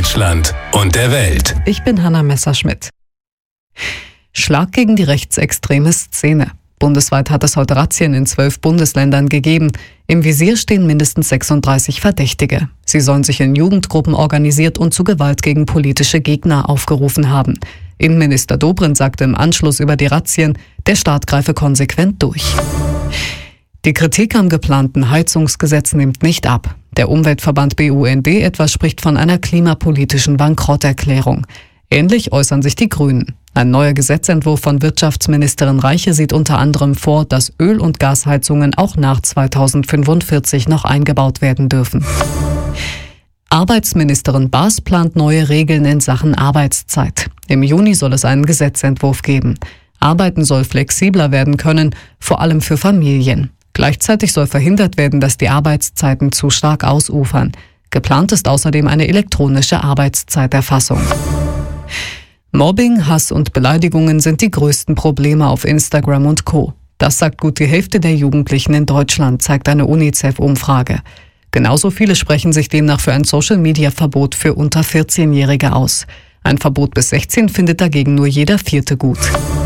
Deutschland und der Welt. Ich bin Hanna Messerschmidt. Schlag gegen die rechtsextreme Szene. Bundesweit hat es heute Razzien in 12 Bundesländern gegeben. Im Visier stehen mindestens 36 Verdächtige. Sie sollen sich in Jugendgruppen organisiert und zu Gewalt gegen politische Gegner aufgerufen haben. Innenminister Dobrindt sagte im Anschluss über die Razzien, der Staat greife konsequent durch. Die Kritik am geplanten Heizungsgesetz nimmt nicht ab. Der Umweltverband BUND etwa spricht von einer klimapolitischen Bankrotterklärung. Ähnlich äußern sich die Grünen. Ein neuer Gesetzentwurf von Wirtschaftsministerin Reiche sieht unter anderem vor, dass Öl- und Gasheizungen auch nach 2045 noch eingebaut werden dürfen. Arbeitsministerin Baas plant neue Regeln in Sachen Arbeitszeit. Im Juni soll es einen Gesetzentwurf geben. Arbeiten soll flexibler werden können, vor allem für Familien. Gleichzeitig soll verhindert werden, dass die Arbeitszeiten zu stark ausufern. Geplant ist außerdem eine elektronische Arbeitszeiterfassung. Mobbing, Hass und Beleidigungen sind die größten Probleme auf Instagram und Co. Das sagt gut die Hälfte der Jugendlichen in Deutschland, zeigt eine UNICEF-Umfrage. Genauso viele sprechen sich demnach für ein Social-Media-Verbot für unter 14-Jährige aus. Ein Verbot bis 16 findet dagegen nur jeder Vierte gut.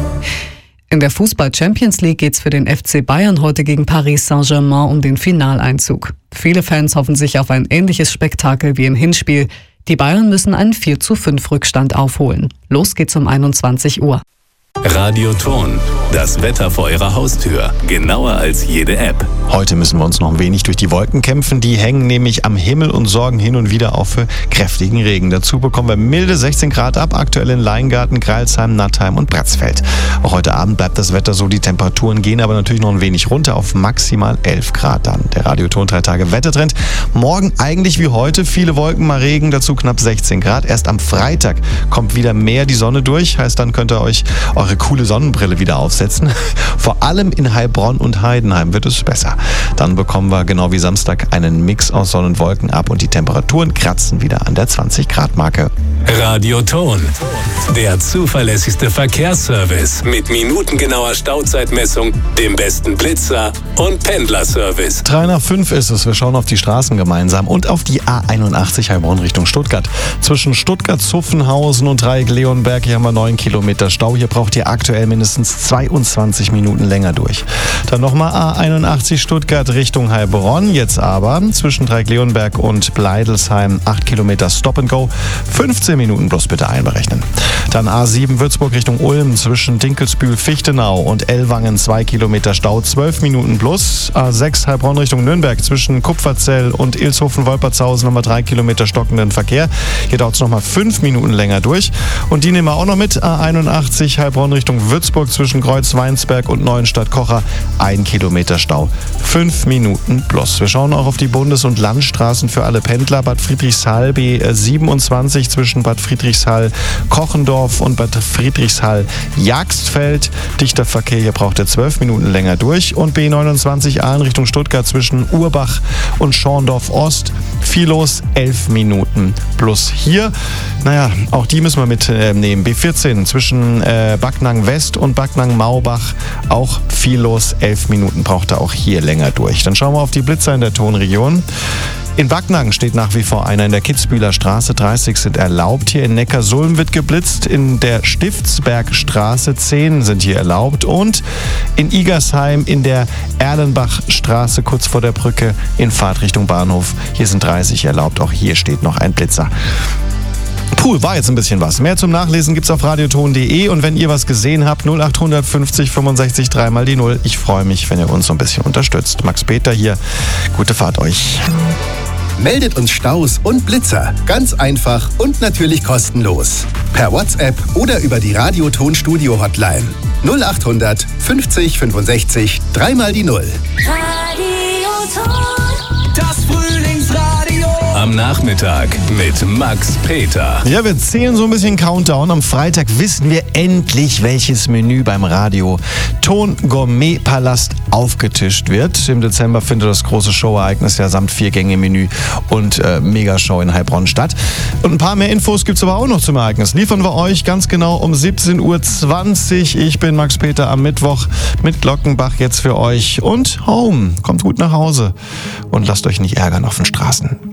In der Fußball-Champions League geht's für den FC Bayern heute gegen Paris Saint-Germain um den Finaleinzug. Viele Fans hoffen sich auf ein ähnliches Spektakel wie im Hinspiel. Die Bayern müssen einen 4:5 Rückstand aufholen. Los geht's um 21 Uhr. Radio Ton, das Wetter vor Ihrer Haustür. Genauer als jede App. Heute müssen wir uns noch ein wenig durch die Wolken kämpfen. Die hängen nämlich am Himmel und sorgen hin und wieder auch für kräftigen Regen. Dazu bekommen wir milde 16 Grad ab, aktuell in Leingarten, Greilsheim, Nattheim und Bratzfeld. Auch heute Abend bleibt das Wetter so. Die Temperaturen gehen aber natürlich noch ein wenig runter auf maximal 11 Grad dann. Der Radio Ton 3 Tage Wettertrend. Morgen eigentlich wie heute, viele Wolken, mal Regen, dazu knapp 16 Grad. Erst am Freitag kommt wieder mehr die Sonne durch. Heißt, dann könnt ihr euch eure coole Sonnenbrille wieder aufsetzen. Vor allem in Heilbronn und Heidenheim wird es besser. Dann bekommen wir genau wie Samstag einen Mix aus Sonne und Wolken ab und die Temperaturen kratzen wieder an der 20-Grad-Marke. Radio Ton, der zuverlässigste Verkehrsservice mit minutengenauer Stauzeitmessung, dem besten Blitzer und Pendlerservice. 3 nach 5 ist es. Wir schauen auf die Straßen gemeinsam und auf die A81 Heilbronn Richtung Stuttgart. Zwischen Stuttgart-Zuffenhausen und Dreieck-Leonberg, hier haben wir 9 Kilometer Stau. Hier braucht ihr aktuell mindestens 22 Minuten länger durch. Dann nochmal A81 Stuttgart Richtung Heilbronn. Jetzt aber zwischen Dreieck-Leonberg und Bleidelsheim 8 Kilometer Stop and Go. 15 Minuten bloß bitte einberechnen. Dann A7 Würzburg Richtung Ulm zwischen Dinkelsbühl-Fichtenau und Ellwangen 2 Kilometer Stau. 12 Minuten plus. A6 Heilbronn Richtung Nürnberg zwischen Kupferzell und Ilshofen-Wolpertshausen nochmal 3 Kilometer stockenden Verkehr. Hier dauert es nochmal 5 Minuten länger durch. Und die nehmen wir auch noch mit. A81 Heilbronn Richtung Würzburg zwischen Kreuz-Weinsberg und Neuenstadt-Kocher 1 Kilometer Stau. 5 Minuten plus. Wir schauen auch auf die Bundes- und Landstraßen für alle Pendler. Bad Friedrichshall B27 zwischen Bad Friedrichshall Kochendorf und Bad Friedrichshall Jagstfeld. Dichter Verkehr, hier braucht er 12 Minuten länger durch. Und B29A in Richtung Stuttgart zwischen Urbach und Schorndorf Ost. Viel los, 11 Minuten plus. Hier, naja, auch die müssen wir mitnehmen. B14 zwischen Backnang West und Backnang Maubach. Auch viel los, 11 Minuten braucht er auch hier länger durch. Dann schauen wir auf die Blitzer in der Tonregion. In Backnang steht nach wie vor einer. In der Kitzbüheler Straße 30 sind erlaubt. Hier in Neckarsulm wird geblitzt. In der Stiftsbergstraße 10 sind hier erlaubt. Und in Igersheim in der Erlenbachstraße kurz vor der Brücke in Fahrtrichtung Bahnhof. Hier sind 30 erlaubt. Auch hier steht noch ein Blitzer. Puh, war jetzt ein bisschen was. Mehr zum Nachlesen gibt's auf radioton.de und wenn ihr was gesehen habt, 0850 65 3 mal die 0. Ich freue mich, wenn ihr uns so ein bisschen unterstützt. Max Peter hier. Gute Fahrt euch. Meldet uns Staus und Blitzer. Ganz einfach und natürlich kostenlos. Per WhatsApp oder über die Radioton-Studio-Hotline. 0800 50 65 3 mal die 0. Radioton. Das Frühlingsradio. Am Nachmittag mit Max Peter. Ja, wir zählen so ein bisschen Countdown. Am Freitag wissen wir endlich, welches Menü beim Radio Ton Gourmet Palast aufgetischt wird. Im Dezember findet das große Showereignis ja samt 4-Gänge-Menü und Megashow in Heilbronn statt. Und ein paar mehr Infos gibt's aber auch noch zum Ereignis. Liefern wir euch ganz genau um 17:20 Uhr. Ich bin Max Peter am Mittwoch mit Glockenbach jetzt für euch. Und Home. Kommt gut nach Hause und lasst euch nicht ärgern auf den Straßen.